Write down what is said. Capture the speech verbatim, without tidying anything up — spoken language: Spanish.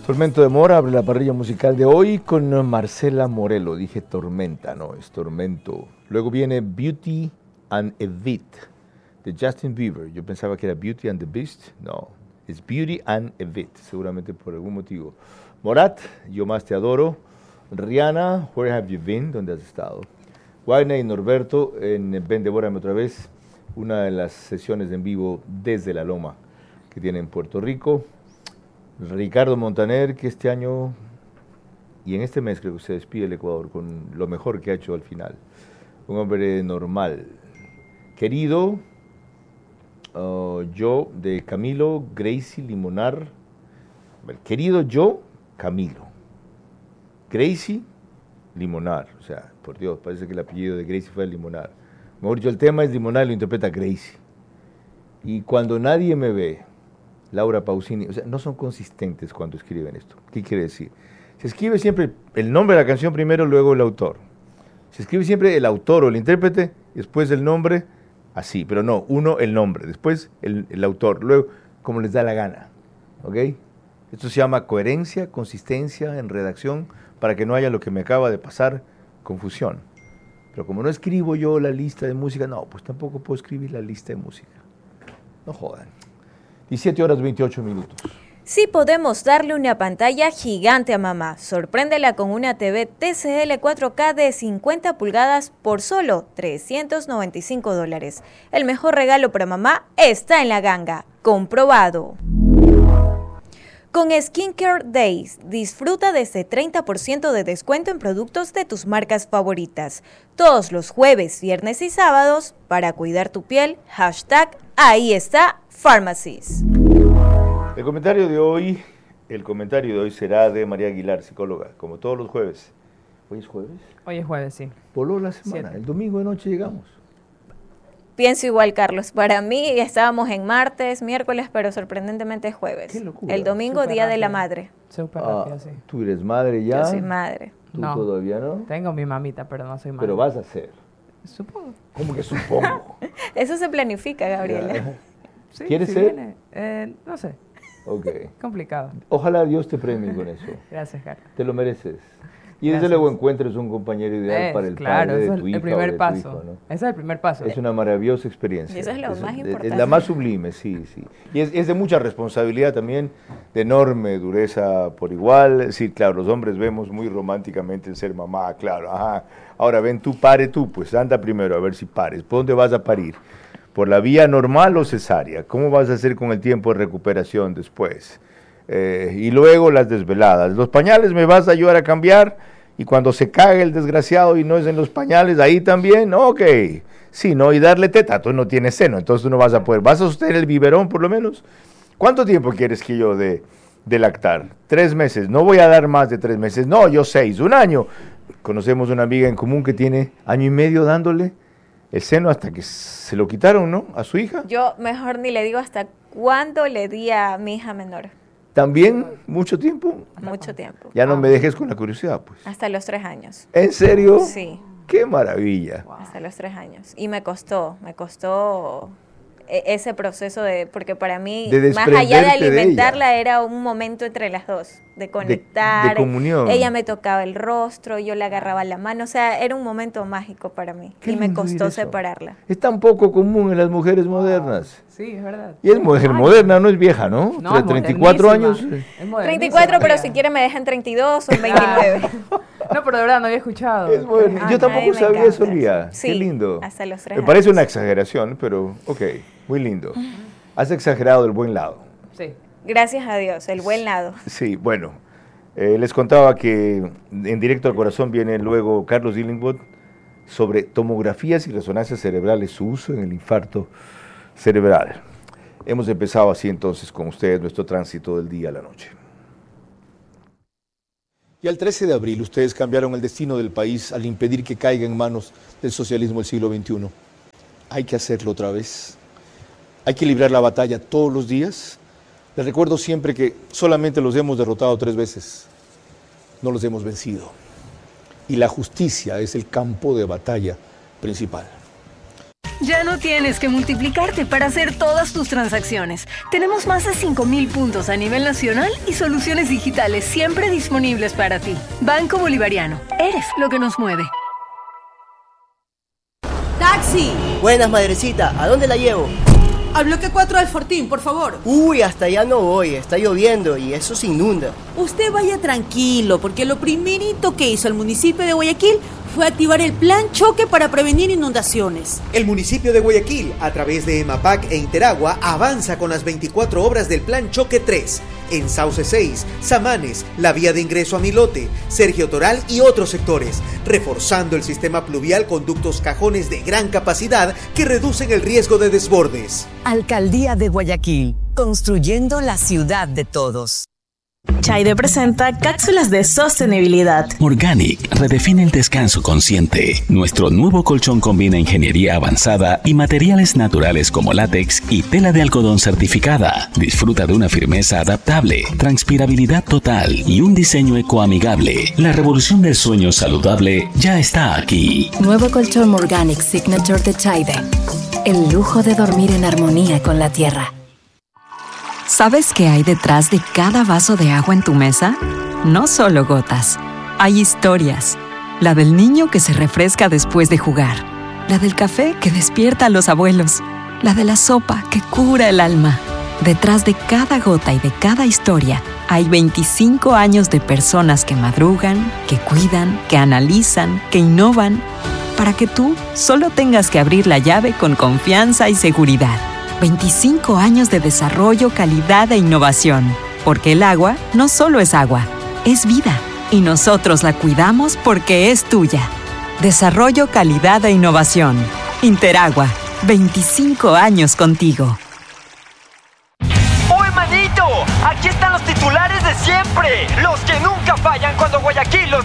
Tormento de Mora abre la parrilla musical de hoy con Marcela Morelo. Dije tormenta, no, es tormento. Luego viene Beauty and a Beat de Justin Bieber. Yo pensaba que era Beauty and the Beast. No, es Beauty and a Beat, seguramente por algún motivo. Morat, Yo Más Te Adoro. Rihanna, Where Have You Been? ¿Dónde has estado? Wayne y Norberto en Ven, Devórame Otra Vez, una de las sesiones en vivo desde La Loma que tiene en Puerto Rico. Ricardo Montaner, que este año y en este mes creo que se despide el Ecuador con lo mejor que ha hecho al final. Un hombre normal. Querido, uh, yo de Camilo, Gracie Limonar. Querido yo, Camilo. Gracie Limonar. O sea, por Dios, parece que el apellido de Gracie fue Limonar. Mejor dicho, el tema es Limonar, lo interpreta Gracie. Y cuando nadie me ve, Laura Pausini, o sea, no son consistentes cuando escriben esto. ¿Qué quiere decir? Se escribe siempre el nombre de la canción primero, luego el autor. Se escribe siempre el autor o el intérprete, después el nombre, así, pero no, uno el nombre, después el, el autor, luego como les da la gana, ¿ok? Esto se llama coherencia, consistencia en redacción, para que no haya lo que me acaba de pasar, confusión. Pero como no escribo yo la lista de música, no, pues tampoco puedo escribir la lista de música. No jodan. diecisiete horas veintiocho minutos. Sí podemos darle una pantalla gigante a mamá. Sorpréndela con una T V T C L cuatro K de cincuenta pulgadas por solo trescientos noventa y cinco dólares. El mejor regalo para mamá está en la ganga. Comprobado. Con Skincare Days, disfruta de ese treinta por ciento de descuento en productos de tus marcas favoritas. Todos los jueves, viernes y sábados, para cuidar tu piel, hashtag ahí está Pharmacies. El comentario de hoy, el comentario de hoy será de María Aguilar, psicóloga, como todos los jueves. ¿Hoy es jueves? Hoy es jueves, sí. Voló la semana, Siete. El domingo de noche llegamos. Pienso igual, Carlos. Para mí estábamos en martes, miércoles, pero sorprendentemente es jueves. Qué locura. El domingo, Súper Día rápido. de la Madre. Súper Ah, rápido, sí. tú eres madre ya. Yo soy madre. Tú No. todavía no. Tengo mi mamita, pero no soy madre. Pero vas a ser. Supongo. ¿Cómo que supongo? Eso se planifica, Gabriela. Ya. Sí, ¿Quieres si ser? viene. Eh, no sé. Ok. Complicado. Ojalá Dios te premie con eso. Gracias, Carlos. Te lo mereces. Y desde Gracias. luego encuentres un compañero ideal Es, para el claro, padre eso de es tu el hija o primer de tu paso. hijo, ¿no? Ese es el primer paso. Es una maravillosa experiencia. Y eso es lo más es, importante. Es la más sublime, sí, sí. Y es, es de mucha responsabilidad también, de enorme dureza por igual. Sí, claro, los hombres vemos muy románticamente el ser mamá, claro. Ajá. Ahora ven, tú pare tú, pues anda primero a ver si pares. ¿Por dónde vas a parir? ¿Por la vía normal o cesárea? ¿Cómo vas a hacer con el tiempo de recuperación después? Eh, y luego las desveladas. ¿Los pañales me vas a ayudar a cambiar? Y cuando se cague el desgraciado y no es en los pañales, ahí también, ok. Sí, ¿no? Y darle teta, tú no tienes seno, entonces tú no vas a poder. ¿Vas a sostener el biberón por lo menos? ¿Cuánto tiempo quieres que yo de, de lactar? Tres meses. No voy a dar más de tres meses. No, yo seis, un año. Conocemos una amiga en común que tiene año y medio dándole el seno hasta que se lo quitaron, ¿no? A su hija. Yo mejor ni le digo hasta cuándo le di a mi hija menor. ¿También mucho tiempo? Mucho tiempo. Ya no me dejes con la curiosidad, pues. Hasta los tres años. ¿En serio? Sí. ¡Qué maravilla! Hasta los tres años. Y me costó, me costó e- ese proceso de, porque para mí, De más allá de desprenderte de alimentarla, ella. era un momento entre las dos, de conectar. de comunión. Ella me tocaba el rostro, yo le agarraba la mano, o sea, era un momento mágico para mí. Qué Y me lindo costó oír eso. separarla. Es tan poco común en las mujeres modernas. Sí, es verdad. Y es mujer Ay, moderna, no es vieja, ¿no? No, Tre- es treinta y cuatro años. modernísima. Es treinta y modernísima, cuatro, pero amiga. si quiere me dejan treinta y dos o veintinueve. No, pero de verdad no había escuchado. Es moderna. Ay, Yo tampoco Ay, me sabía encanta eso, Lía. eso. Qué Sí, lindo. hasta los tres Me parece años. una exageración, pero ok, muy lindo. Has exagerado del buen lado. Sí. Gracias a Dios, el buen lado. Sí, bueno. Eh, les contaba que en Directo al Corazón viene luego Carlos Dillingwood sobre tomografías y resonancias cerebrales, su uso en el infarto cerebral. Hemos empezado así entonces con ustedes nuestro tránsito del día a la noche. Y al trece de abril ustedes cambiaron el destino del país al impedir que caiga en manos del socialismo del siglo veintiuno. Hay que hacerlo otra vez. Hay que librar la batalla todos los días. Les recuerdo siempre que solamente los hemos derrotado tres veces. No los hemos vencido. Y la justicia es el campo de batalla principal. Ya no tienes que multiplicarte para hacer todas tus transacciones. Tenemos más de cinco mil puntos a nivel nacional y soluciones digitales siempre disponibles para ti. Banco Bolivariano. Eres lo que nos mueve. ¡Taxi! Buenas, madrecita. ¿A dónde la llevo? Al bloque cuatro del Fortín, por favor. Uy, hasta allá no voy. Está lloviendo y eso se inunda. Usted vaya tranquilo, porque lo primerito que hizo el municipio de Guayaquil fue activar el plan choque para prevenir inundaciones. El municipio de Guayaquil, a través de EMAPAC e Interagua, avanza con las veinticuatro obras del plan choque tres. En Sauce seis, Samanes, la vía de ingreso a Milote, Sergio Toral y otros sectores, reforzando el sistema pluvial con ductos cajones de gran capacidad que reducen el riesgo de desbordes. Alcaldía de Guayaquil, construyendo la ciudad de todos. Chaide presenta cápsulas de sostenibilidad. Organic redefine el descanso consciente. Nuestro nuevo colchón combina ingeniería avanzada y materiales naturales como látex y tela de algodón certificada. Disfruta de una firmeza adaptable, transpirabilidad total y un diseño ecoamigable. La revolución del sueño saludable ya está aquí. Nuevo colchón Organic Signature de Chaide. El lujo de dormir en armonía con la tierra. ¿Sabes qué hay detrás de cada vaso de agua en tu mesa? No solo gotas. Hay historias. La del niño que se refresca después de jugar. La del café que despierta a los abuelos. La de la sopa que cura el alma. Detrás de cada gota y de cada historia hay veinticinco años de personas que madrugan, que cuidan, que analizan, que innovan, para que tú solo tengas que abrir la llave con confianza y seguridad. veinticinco años de desarrollo, calidad e innovación. Porque el agua no solo es agua, es vida. Y nosotros la cuidamos porque es tuya. Desarrollo, calidad e innovación. Interagua. veinticinco años contigo. ¡Oh, hermanito! Aquí están los titulares de siempre. Los que nunca fallan cuando Guayaquil los